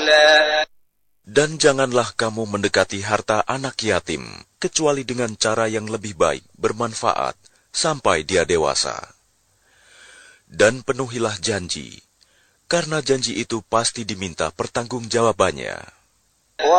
Dan janganlah kamu mendekati harta anak yatim, kecuali dengan cara yang lebih baik, bermanfaat, sampai dia dewasa. Dan penuhilah janji, karena janji itu pasti diminta pertanggungjawabannya.